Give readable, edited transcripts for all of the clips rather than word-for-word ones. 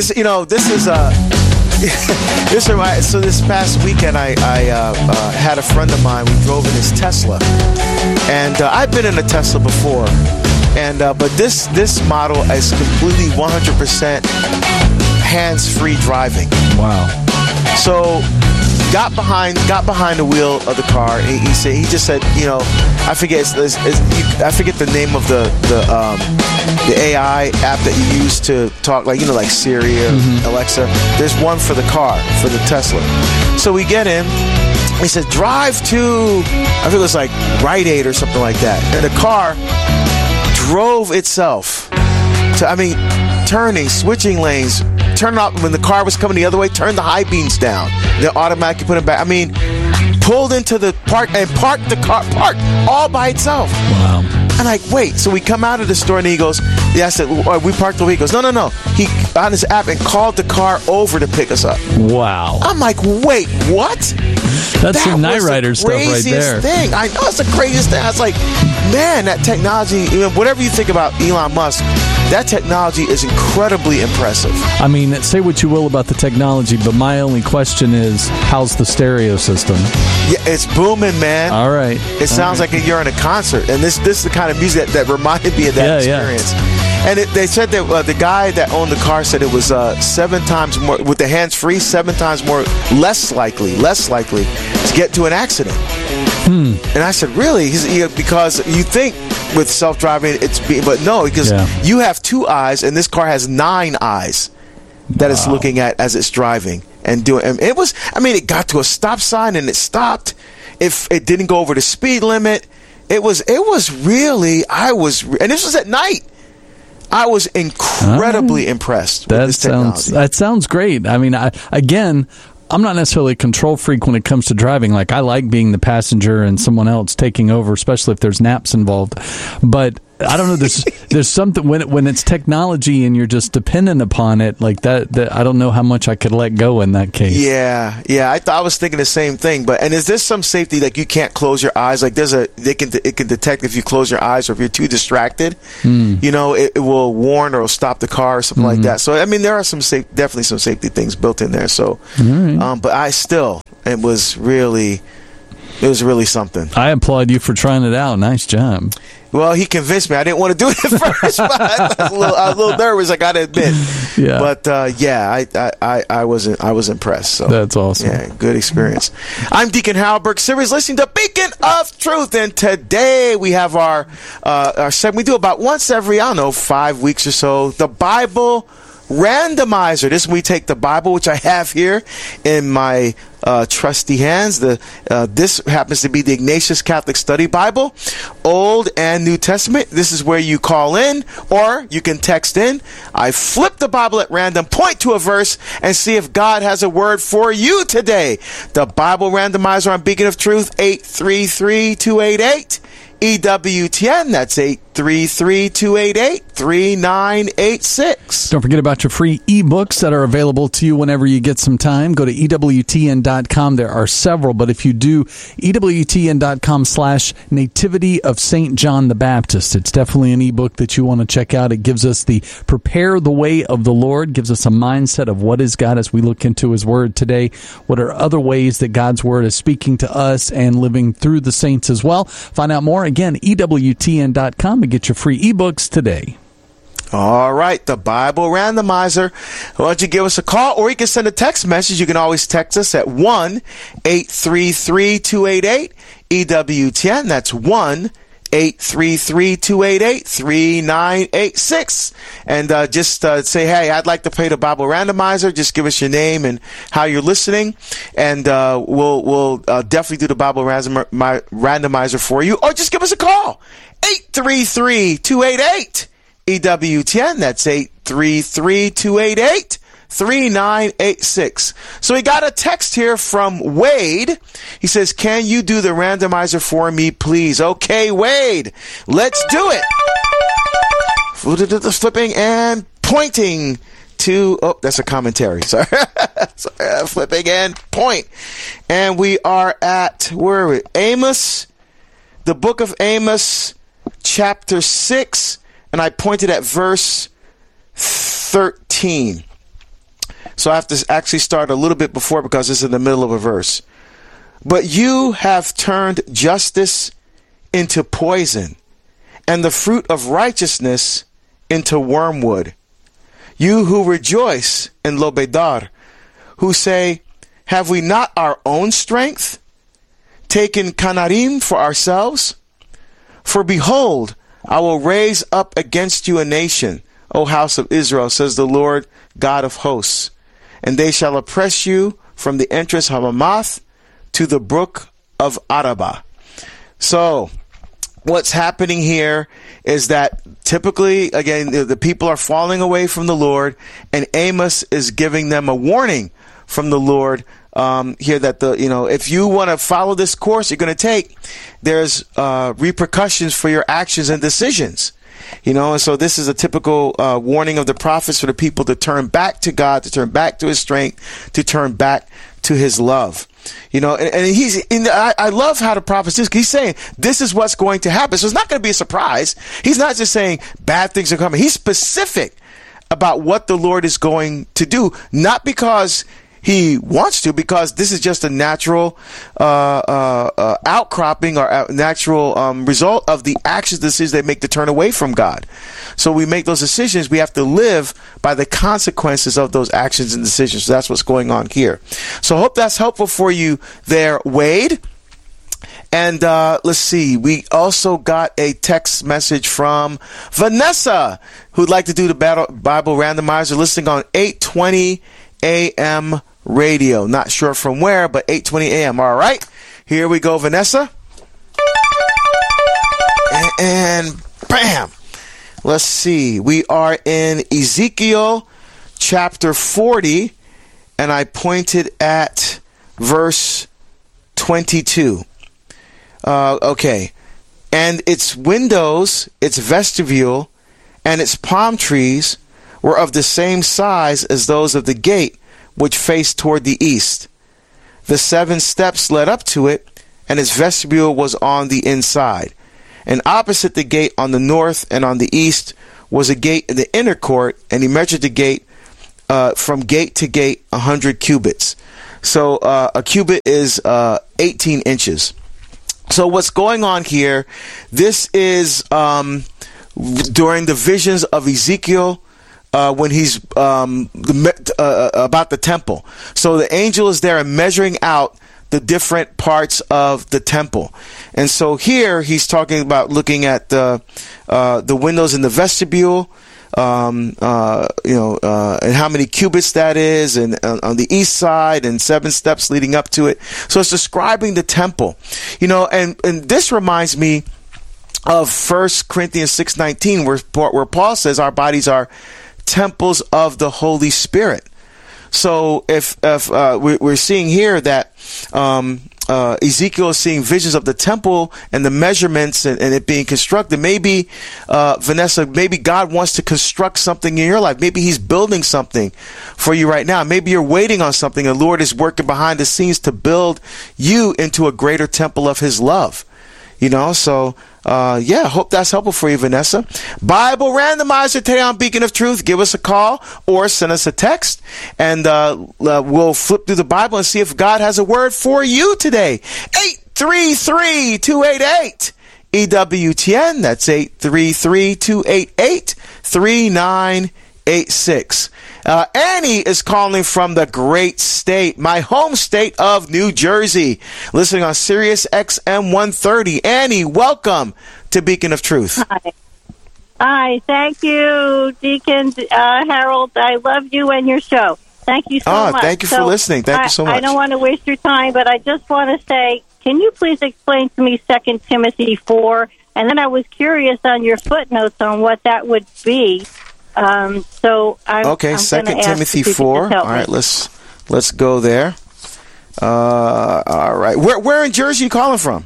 This is so this past weekend I had a friend of mine. We drove in his Tesla, and I've been in a Tesla before, and but this model is completely 100% hands-free driving. Wow. So got behind the wheel of the car. And he just said, I forget the name of the AI app that you use to talk, like Siri or Alexa. There's one for the car, for the Tesla. So we get in. He said, drive to, I think it was like Rite Aid or something like that. And the car drove itself to, turning, switching lanes, turn off when the car was coming the other way, turn the high beams down. They automatically put it back. Pulled into the park and parked the car, all by itself. Wow. I'm like, wait. So we come out of the store and he goes, I said, we parked the way. He goes, no. He on his app and called the car over to pick us up. Wow. I'm like, wait, what? That's some Knight Rider stuff right there. Thing. I know it's the craziest thing. I was like, man, that technology, whatever you think about Elon Musk, that technology is incredibly impressive. Say what you will about the technology, but my only question is, how's the stereo system? Yeah, it's booming, man. All right. It sounds like you're in a concert, and this is the kind of music that reminded me of that experience. Yeah. And they said that the guy that owned the car said it was 7 times more, with the hands-free, 7 times more, less likely to get to an accident. And I said, really? Because you think with self-driving, but no, because you have 2 eyes, and this car has 9 eyes that it's looking at as it's driving and doing. And it was, it got to a stop sign and it stopped. If it didn't go over the speed limit, it was really. And this was at night. I was incredibly impressed with this technology. That sounds great. I'm not necessarily a control freak when it comes to driving. Like, I like being the passenger and someone else taking over, especially if there's naps involved. But I don't know. There's something when it's technology and you're just dependent upon it like that. I don't know how much I could let go in that case. Yeah. I was thinking the same thing. And is this some safety, like you can't close your eyes? Like it can detect if you close your eyes or if you're too distracted. It will warn or stop the car or something like that. So there are definitely some safety things built in there. So, but it was really something. I applaud you for trying it out. Nice job. Well, he convinced me. I didn't want to do it at first, but I was a little nervous, I got to admit. Yeah. But I was impressed. So that's awesome. Yeah, good experience. I'm Deacon Harold Burke Sivers, listening to Beacon of Truth, and today we have our segment. We do about once every 5 weeks or so, the Bible Randomizer. This is when we take the Bible, which I have here in my trusty hands. This happens to be the Ignatius Catholic Study Bible, Old and New Testament. This is where you call in, or you can text in. I flip the Bible at random, point to a verse, and see if God has a word for you today. The Bible Randomizer on Beacon of Truth, 833-288. EWTN, that's 833-288-3986. Don't forget about your free ebooks that are available to you whenever you get some time. Go to EWTN.com. There are several, but if you do EWTN.com/Nativity of St. John the Baptist, it's definitely an ebook that you want to check out. It gives us the Prepare the Way of the Lord, gives us a mindset of what is God as we look into His Word today. What are other ways that God's Word is speaking to us and living through the saints as well? Find out more. Again, EWTN.com to get your free ebooks today. All right, the Bible Randomizer. Why don't you give us a call, or you can send a text message. You can always text us at 1-833-288-EWTN. That's 1-833-288-3986. And just say, hey, I'd like to play the Bible Randomizer. Just give us your name and how you're listening, and we'll definitely do the Bible Randomizer for you. Or just give us a call, 833-288-EWTN. That's 833-288-3986. So we got a text here from Wade. He says, can you do the randomizer for me, please? Okay, Wade, let's do it. Flipping and pointing to, that's a commentary. Sorry. Flipping and point. And we are at, where are we? Amos, the book of Amos, chapter 6. And I pointed at verse 13. So I have to actually start a little bit before because it's in the middle of a verse. But you have turned justice into poison, and the fruit of righteousness into wormwood. You who rejoice in Lobedar, who say, have we not our own strength, taken Canarim for ourselves? For behold, I will raise up against you a nation, O house of Israel, says the Lord God of hosts, and they shall oppress you from the entrance of Hamath to the brook of Arabah. So, what's happening here is that typically, again, the people are falling away from the Lord, and Amos is giving them a warning from the Lord here that if you want to follow this course you're going to take, there's repercussions for your actions and decisions. And so this is a typical warning of the prophets for the people to turn back to God, to turn back to his strength, to turn back to his love. And I love how the prophet is. He's saying this is what's going to happen. So it's not going to be a surprise. He's not just saying bad things are coming. He's specific about what the Lord is going to do, not because he wants to, because this is just a natural outcropping or a natural result of the actions, decisions they make to turn away from God. So we make those decisions. We have to live by the consequences of those actions and decisions. So that's what's going on here. So I hope that's helpful for you there, Wade. And let's see. We also got a text message from Vanessa, who'd like to do the Bible Randomizer, listening on 8:20 a.m. radio. Not sure from where, but 8:20 a.m. All right. Here we go, Vanessa. And bam. Let's see. We are in Ezekiel chapter 40, and I pointed at verse 22. Okay. And its windows, its vestibule, and its palm trees were of the same size as those of the gate which faced toward the east. The 7 steps led up to it, and its vestibule was on the inside. And opposite the gate on the north and on the east was a gate in the inner court, and he measured the gate from gate to gate 100 cubits. So a cubit is 18 inches. So what's going on here, this is during the visions of Ezekiel, when he's about the temple. So the angel is there and measuring out the different parts of the temple. And so here he's talking about looking at the windows in the vestibule, and how many cubits that is, and on the east side, and 7 steps leading up to it. So it's describing the temple, and this reminds me of 1 Corinthians 6:19, where Paul says our bodies are temples of the Holy Spirit. So if we're seeing here that Ezekiel is seeing visions of the temple and the measurements and it being constructed, maybe Vanessa, maybe God wants to construct something in your life. Maybe he's building something for you right now. Maybe you're waiting on something, and the Lord is working behind the scenes to build you into a greater temple of his love. So hope that's helpful for you, Vanessa. Bible Randomizer today on Beacon of Truth. Give us a call or send us a text, and we'll flip through the Bible and see if God has a word for you today. 833-288 EWTN. That's 833-288-3986. Annie is calling from the great state, my home state of New Jersey, listening on Sirius XM 130. Annie, welcome to Beacon of Truth. Hi, thank you, Deacon Harold. I love you and your show. Thank you so much. Thank you for listening. Thank you so much. I don't want to waste your time, but I just want to say, can you please explain to me 2 Timothy 4? And then I was curious on your footnotes on what that would be. So I'm 2 Timothy 4. All right, let's go there. All right. Where in Jersey are you calling from?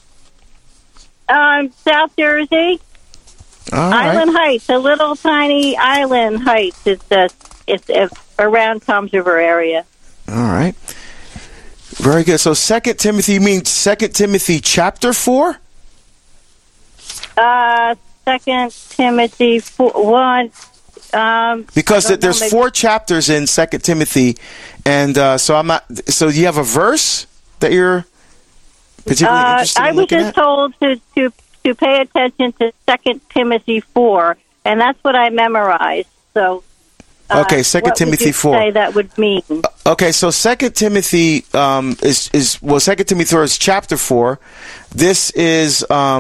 South Jersey. Island Heights, a little tiny Island Heights. It's around Toms River area. All right. Very good. So 2 Timothy, you mean 2 Timothy chapter 4? 2 Timothy 1. Because there's 4 chapters in 2 Timothy, and so I'm not. So you have a verse that you're particularly interested in looking at? I was just told to pay attention to 2 Timothy 4, and that's what I memorized. So, okay, 2 Timothy 4. Say that would mean. Okay, so 2 Timothy 2 Timothy 4 is chapter 4. This is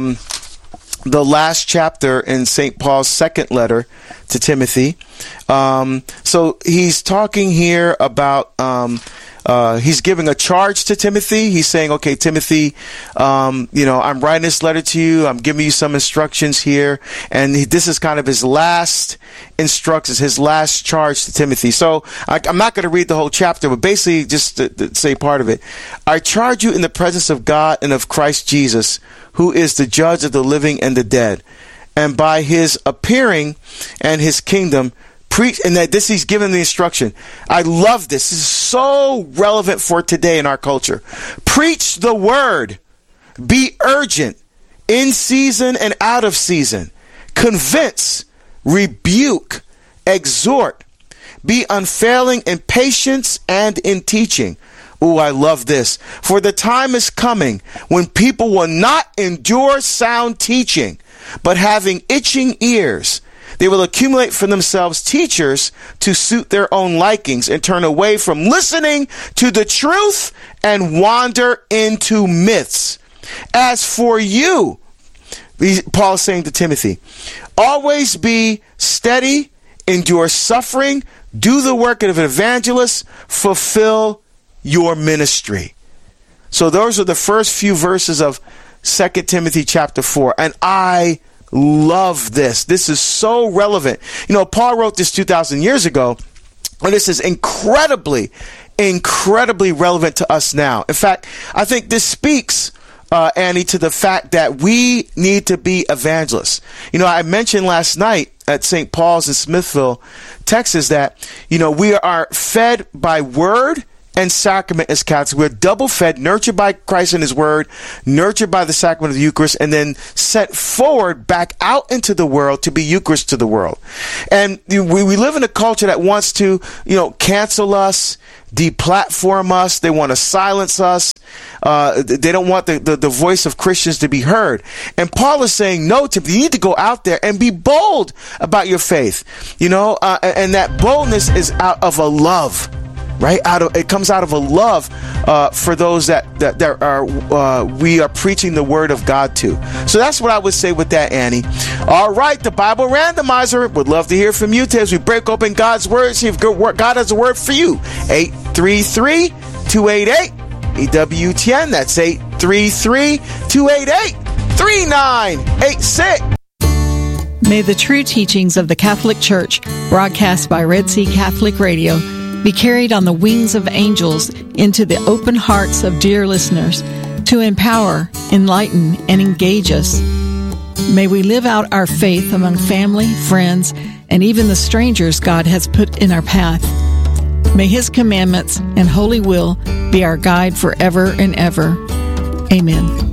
the last chapter in St. Paul's second letter to Timothy. So he's talking here about he's giving a charge to Timothy. He's saying, okay, Timothy, I'm writing this letter to you. I'm giving you some instructions here. And this is kind of his last instructions, his last charge to Timothy. So I'm not going to read the whole chapter, but basically just to say part of it. I charge you in the presence of God and of Christ Jesus, who is the judge of the living and the dead. And by his appearing and his kingdom, preach, and that this he's given the instruction. I love this. This is so relevant for today in our culture. Preach the word. Be urgent, in season and out of season. Convince, rebuke, exhort. Be unfailing in patience and in teaching. Ooh, I love this. For the time is coming when people will not endure sound teaching, but having itching ears, they will accumulate for themselves teachers to suit their own likings and turn away from listening to the truth and wander into myths. As for you, Paul is saying to Timothy, always be steady, endure suffering, do the work of an evangelist, fulfill your ministry. So those are the first few verses of 2 Timothy chapter 4. And I love this. This is so relevant. Paul wrote this 2,000 years ago, and this is incredibly relevant to us now. In fact, I think this speaks, Annie, to the fact that we need to be evangelists. I mentioned last night at St. Paul's in Smithville, Texas, that, we are fed by word and sacrament as Catholics. We're double fed, nurtured by Christ and his word, nurtured by the sacrament of the Eucharist, and then sent forward back out into the world to be Eucharist to the world. And we live in a culture that wants to, cancel us, deplatform us. They want to silence us. They don't want the voice of Christians to be heard. And Paul is saying, no, Timothy, you need to go out there and be bold about your faith. And that boldness is out of a love. Right? It comes out of a love for those that we are preaching the word of God to. So that's what I would say with that, Annie. All right, the Bible Randomizer would love to hear from you today as we break open God's word, see if God has a word for you. 833-288-EWTN. That's 833-288-3986. May the true teachings of the Catholic Church, broadcast by Red Sea Catholic Radio, be carried on the wings of angels into the open hearts of dear listeners to empower, enlighten, and engage us. May we live out our faith among family, friends, and even the strangers God has put in our path. May His commandments and holy will be our guide forever and ever. Amen.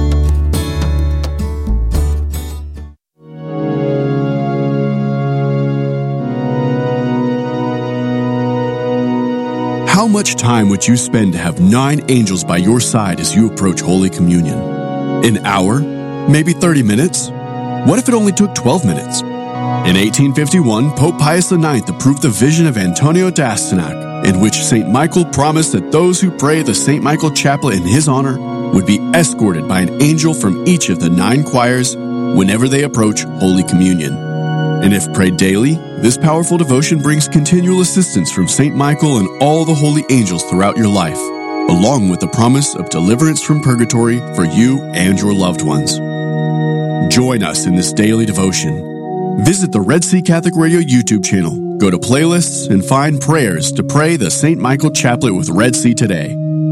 How much time would you spend to have 9 angels by your side as you approach Holy Communion? An hour? Maybe 30 minutes? What if it only took 12 minutes? In 1851, Pope Pius IX approved the vision of Antonio d'Astyanac, in which St. Michael promised that those who pray the St. Michael Chaplet in his honor would be escorted by an angel from each of the 9 choirs whenever they approach Holy Communion. And if prayed daily, this powerful devotion brings continual assistance from St. Michael and all the holy angels throughout your life, along with the promise of deliverance from purgatory for you and your loved ones. Join us in this daily devotion. Visit the Red Sea Catholic Radio YouTube channel, go to playlists, and find prayers to pray the St. Michael Chaplet with Red Sea today.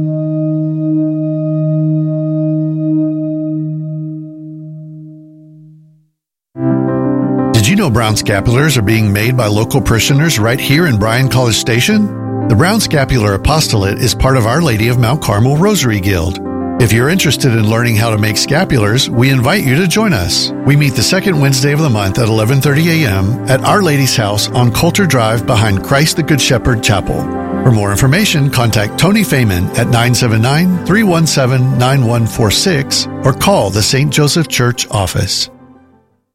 Did you know brown scapulars are being made by local parishioners right here in Bryan College Station? The Brown Scapular Apostolate is part of Our Lady of Mount Carmel Rosary Guild. If you're interested in learning how to make scapulars, we invite you to join us. We meet the second Wednesday of the month at 11:30 a.m. at Our Lady's House on Coulter Drive behind Christ the Good Shepherd Chapel. For more information, contact Tony Feynman at 979-317-9146 or call the St. Joseph Church office.